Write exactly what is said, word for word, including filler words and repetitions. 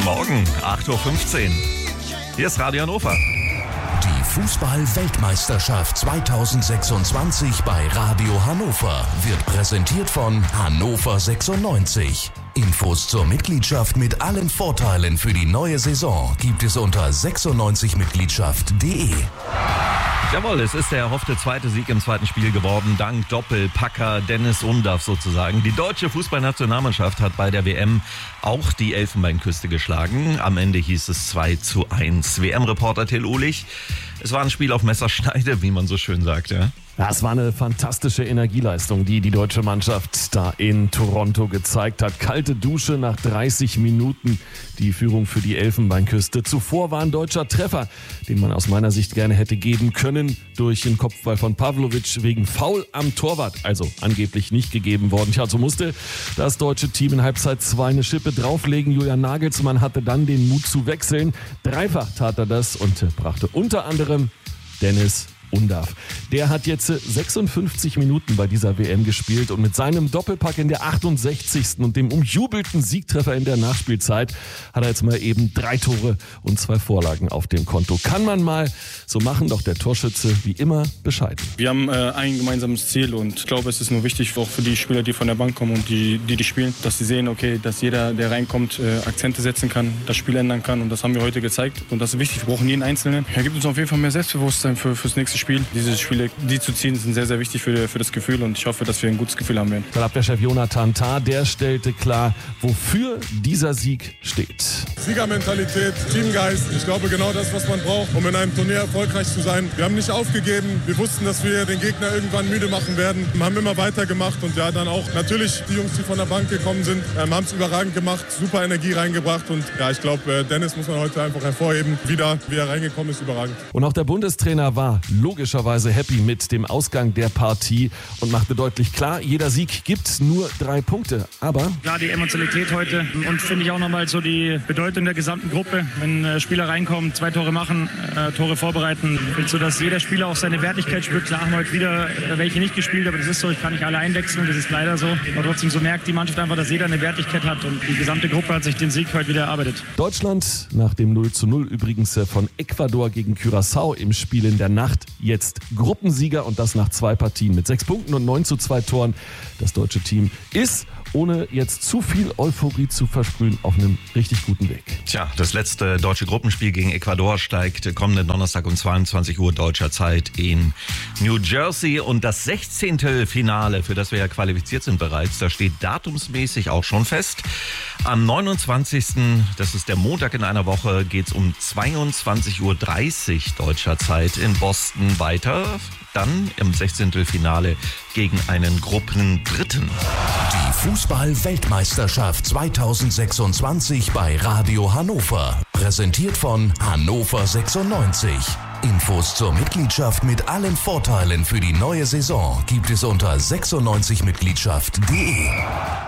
Morgen, acht Uhr fünfzehn. Hier ist Radio Hannover. Die Fußball-Weltmeisterschaft zweitausendsechsundzwanzig bei Radio Hannover wird präsentiert von Hannover sechsundneunzig. Infos zur Mitgliedschaft mit allen Vorteilen für die neue Saison gibt es unter sechsundneunzig mitgliedschaft punkt de. Jawohl, es ist der erhoffte zweite Sieg im zweiten Spiel geworden, dank Doppelpacker Dennis Undaff sozusagen. Die deutsche Fußballnationalmannschaft hat bei der W M auch die Elfenbeinküste geschlagen. Am Ende hieß es zwei zu eins. W M-Reporter Till Uhlich, es war ein Spiel auf Messerschneide, wie man so schön sagt, ja? Ja, es war eine fantastische Energieleistung, die die deutsche Mannschaft da in Toronto gezeigt hat. Kalte Dusche nach dreißig Minuten, die Führung für die Elfenbeinküste. Zuvor war ein deutscher Treffer, den man aus meiner Sicht gerne hätte geben können, durch den Kopfball von Pavlovic wegen Foul am Torwart, also angeblich nicht gegeben worden. Tja, so musste das deutsche Team in Halbzeit zwei eine Schippe drauflegen. Julian Nagelsmann hatte dann den Mut zu wechseln. Dreifach tat er das und brachte unter anderem Dennis Undaff. Der hat jetzt sechsundfünfzig Minuten bei dieser W M gespielt und mit seinem Doppelpack in der achtundsechzigsten und dem umjubelten Siegtreffer in der Nachspielzeit hat er jetzt mal eben drei Tore und zwei Vorlagen auf dem Konto. Kann man mal so machen, doch der Torschütze wie immer bescheiden. Wir haben äh, ein gemeinsames Ziel und ich glaube, es ist nur wichtig, auch für die Spieler, die von der Bank kommen und die, die, die spielen, dass sie sehen, okay, dass jeder, der reinkommt, äh, Akzente setzen kann, das Spiel ändern kann und das haben wir heute gezeigt und das ist wichtig. Wir brauchen jeden Einzelnen. Er gibt uns auf jeden Fall mehr Selbstbewusstsein für, fürs nächste Spiel. Diese Spiele, die zu ziehen, sind sehr, sehr wichtig für, für das Gefühl und ich hoffe, dass wir ein gutes Gefühl haben werden. Abwehrchef Jonathan Tah, der stellte klar, wofür dieser Sieg steht. Siegermentalität, Teamgeist, ich glaube genau das, was man braucht, um in einem Turnier erfolgreich zu sein. Wir haben nicht aufgegeben, wir wussten, dass wir den Gegner irgendwann müde machen werden, wir haben immer weitergemacht und ja, dann auch natürlich die Jungs, die von der Bank gekommen sind, ähm, haben es überragend gemacht, super Energie reingebracht und ja, ich glaube, Dennis muss man heute einfach hervorheben, wieder, wie er reingekommen ist, überragend. Und auch der Bundestrainer war logischerweise happy mit dem Ausgang der Partie und machte deutlich klar, jeder Sieg gibt nur drei Punkte, aber... Klar, die Emotionalität heute und finde ich auch nochmal so die Bedeutung der gesamten Gruppe, wenn äh, Spieler reinkommen, zwei Tore machen, äh, Tore vorbereiten, so dass jeder Spieler auch seine Wertigkeit spürt. Klar haben heute wieder äh, welche nicht gespielt, aber das ist so, ich kann nicht alle einwechseln, das ist leider so, aber trotzdem so merkt die Mannschaft einfach, dass jeder eine Wertigkeit hat und die gesamte Gruppe hat sich den Sieg heute wieder erarbeitet. Deutschland nach dem null zu null übrigens von Ecuador gegen Curaçao im Spiel in der Nacht jetzt Gruppensieger und das nach zwei Partien mit sechs Punkten und neun zu zwei Toren. Das deutsche Team ist, ohne jetzt zu viel Euphorie zu versprühen, auf einem richtig guten Weg. Tja, das letzte deutsche Gruppenspiel gegen Ecuador steigt kommenden Donnerstag um zweiundzwanzig Uhr deutscher Zeit in New Jersey und das sechzehnte Finale, für das wir ja qualifiziert sind bereits, da steht datumsmäßig auch schon fest. Am neunundzwanzigsten, das ist der Montag in einer Woche, geht es um zweiundzwanzig Uhr dreißig deutscher Zeit in Boston weiter. Dann im sechzehnten Finale gegen einen Gruppendritten. Die Fußball-Weltmeisterschaft zweitausendsechsundzwanzig bei Radio Hannover. Präsentiert von Hannover sechsundneunzig. Infos zur Mitgliedschaft mit allen Vorteilen für die neue Saison gibt es unter sechsundneunzig mitgliedschaft punkt de.